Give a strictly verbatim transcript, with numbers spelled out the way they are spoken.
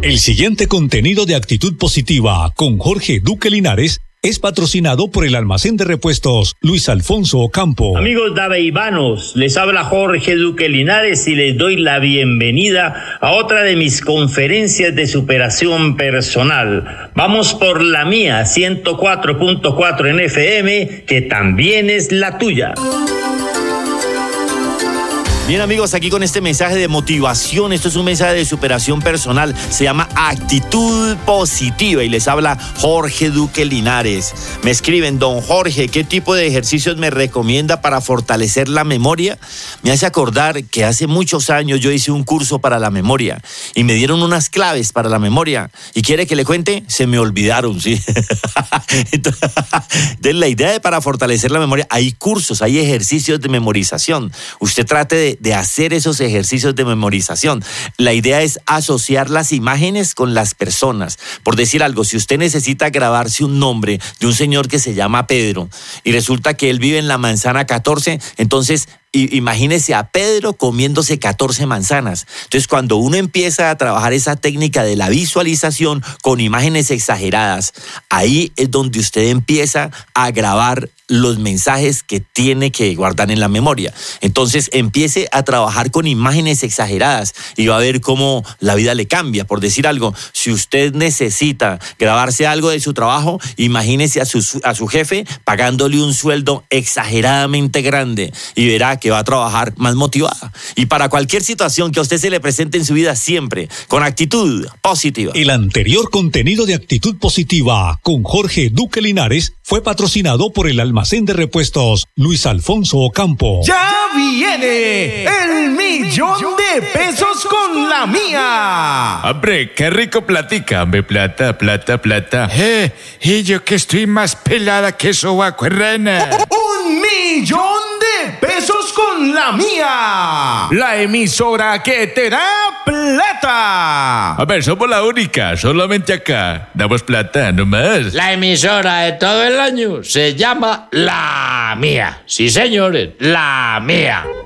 El siguiente contenido de Actitud Positiva con Jorge Duque Linares es patrocinado por el almacén de repuestos Luis Alfonso Ocampo. Amigos daveivanos, les habla Jorge Duque Linares y les doy la bienvenida a otra de mis conferencias de superación personal. Vamos por la mía, ciento cuatro punto cuatro en F M, que también es la tuya. Bien, amigos, aquí con este mensaje de motivación. Esto es un mensaje de superación personal. Se llama Actitud Positiva y les habla Jorge Duque Linares. Me escriben: don Jorge, ¿qué tipo de ejercicios me recomienda para fortalecer la memoria? Me hace acordar que hace muchos años yo hice un curso para la memoria y me dieron unas claves para la memoria. ¿Y quiere que le cuente? Se me olvidaron, ¿sí? Entonces, la idea de para fortalecer la memoria, hay cursos, hay ejercicios de memorización. Usted trate de de hacer esos ejercicios de memorización. La idea es asociar las imágenes con las personas. Por decir algo, si usted necesita grabarse un nombre de un señor que se llama Pedro y resulta que él vive en la manzana catorce, entonces Y imagínese a Pedro comiéndose catorce manzanas. Entonces, cuando uno empieza a trabajar esa técnica de la visualización con imágenes exageradas, ahí es donde usted empieza a grabar los mensajes que tiene que guardar en la memoria. Entonces, empiece a trabajar con imágenes exageradas y va a ver cómo la vida le cambia. Por decir algo, si usted necesita grabarse algo de su trabajo, imagínese a su, a su jefe pagándole un sueldo exageradamente grande y verá que va a trabajar más motivada. Y para cualquier situación que a usted se le presente en su vida, siempre con actitud positiva. El anterior contenido de Actitud Positiva con Jorge Duque Linares fue patrocinado por el almacén de repuestos Luis Alfonso Ocampo. ¡Ya viene el millón de pesos con la mía! Hombre, qué rico platica, hombre, plata, plata, plata. Eh, y yo que estoy más pelada que sobaco rana. ¡Un millón de pesos con la mía! La emisora que te da plata. A ver, somos la única, solamente acá. Damos plata, no más. La emisora de todo el año se llama La Mía. Sí, señores, La Mía.